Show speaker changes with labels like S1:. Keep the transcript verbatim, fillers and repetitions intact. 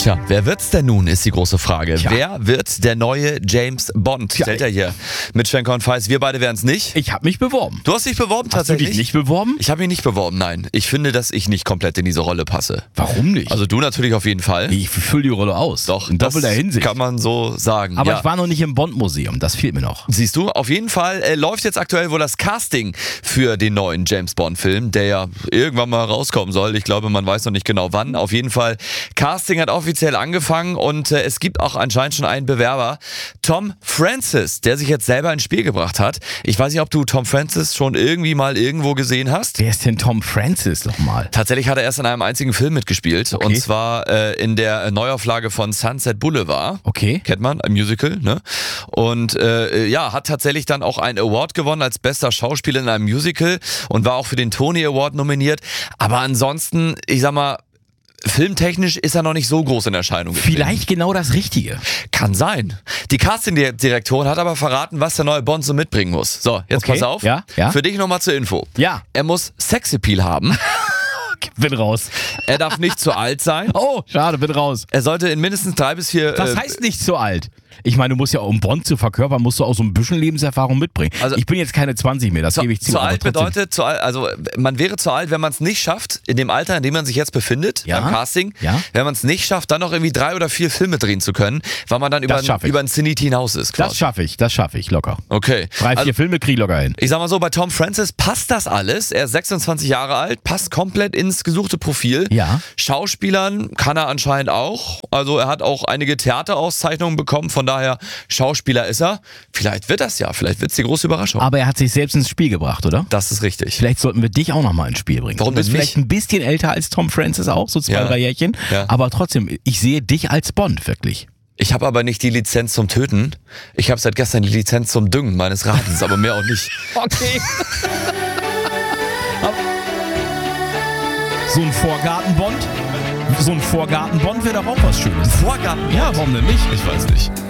S1: Tja, wer wird's denn nun, ist die große Frage.
S2: Tja.
S1: Wer wird der neue James Bond?
S2: Tja.
S1: Stellt er hier mit Schwenker und Feiß. Wir beide wären's nicht.
S2: Ich habe mich beworben.
S1: Du hast dich beworben
S2: Hast du
S1: tatsächlich?
S2: dich nicht beworben?
S1: Ich habe mich nicht beworben, nein. Ich finde, dass ich nicht komplett in diese Rolle passe.
S2: Warum nicht?
S1: Also du natürlich auf jeden Fall.
S2: Ich fülle die Rolle aus.
S1: Doch,
S2: in
S1: das
S2: doppelter Hinsicht.
S1: kann man so sagen.
S2: Aber
S1: ja.
S2: ich war noch nicht im Bond-Museum, das fehlt mir noch.
S1: Siehst du, auf jeden Fall äh, läuft jetzt aktuell wohl das Casting für den neuen James Bond-Film, der ja irgendwann mal rauskommen soll. Ich glaube, man weiß noch nicht genau wann. Auf jeden Fall, Casting hat offiziell angefangen und äh, es gibt auch anscheinend schon einen Bewerber, Tom Francis, der sich jetzt selber ins Spiel gebracht hat. Ich weiß nicht, ob du Tom Francis schon irgendwie mal irgendwo gesehen hast.
S2: Wer ist denn Tom Francis nochmal?
S1: Tatsächlich hat er erst in einem einzigen Film mitgespielt.
S2: Okay.
S1: Und zwar äh, in der Neuauflage von Sunset Boulevard.
S2: Okay.
S1: Kennt man, ein Musical, ne? Und äh, ja, hat tatsächlich dann auch einen Award gewonnen als bester Schauspieler in einem Musical und war auch für den Tony Award nominiert. Aber ansonsten, ich sag mal, filmtechnisch ist er noch nicht so groß in Erscheinung getreten.
S2: Vielleicht genau das Richtige.
S1: Kann sein. Die Casting-Direktorin hat aber verraten, was der neue Bond so mitbringen muss. So, jetzt
S2: Okay,
S1: pass auf.
S2: ja, ja.
S1: Für dich nochmal zur Info.
S2: Ja.
S1: Er muss Sexappeal haben.
S2: Bin raus.
S1: Er darf nicht zu alt sein.
S2: Oh, schade, bin raus.
S1: Er sollte in mindestens drei bis vier...
S2: Was
S1: äh,
S2: heißt nicht so alt? Ich meine, du musst ja, um Bond zu verkörpern, musst du auch so ein bisschen Lebenserfahrung mitbringen.
S1: Also-
S2: ich bin jetzt keine zwanzig mehr, das
S1: Zu,
S2: gebe ich zu.
S1: zu
S2: aber
S1: alt
S2: trotzdem.
S1: bedeutet, zu alt, also man wäre zu alt, wenn man es nicht schafft, in dem Alter, in dem man sich jetzt befindet,
S2: Ja.
S1: beim Casting,
S2: Ja.
S1: wenn man es nicht schafft, dann noch irgendwie drei oder vier Filme drehen zu können, weil man dann über,
S2: Das schaff ich.
S1: über ein Zenit hinaus ist. Quasi.
S2: Das schaffe ich, das schaffe ich locker.
S1: Okay.
S2: Drei, vier
S1: Also,
S2: Filme krieg ich locker hin.
S1: ich sag mal so, bei Tom Francis passt das alles. Er ist sechsundzwanzig Jahre alt, passt komplett ins gesuchte Profil.
S2: Ja.
S1: Schauspielern kann er anscheinend auch. Also er hat auch einige Theaterauszeichnungen bekommen, von daher Schauspieler ist er. Vielleicht wird das ja, vielleicht wird es die große Überraschung.
S2: Aber er hat sich selbst ins Spiel gebracht, oder?
S1: Das ist richtig.
S2: Vielleicht sollten wir dich auch nochmal ins Spiel bringen.
S1: Warum
S2: Du bist
S1: denn
S2: vielleicht
S1: mich?
S2: ein bisschen älter als Tom Francis auch, so zwei,
S1: Ja.
S2: drei Jährchen.
S1: Ja.
S2: Aber trotzdem, ich sehe dich als Bond, wirklich.
S1: Ich habe aber nicht die Lizenz zum Töten. Ich habe seit gestern die Lizenz zum Düngen meines Radens, aber mehr auch nicht.
S2: Okay. So ein Vorgartenbond? So ein Vorgartenbond wäre doch auch was Schönes.
S1: Vorgarten?
S2: Ja, warum denn nicht?
S1: Ich weiß nicht.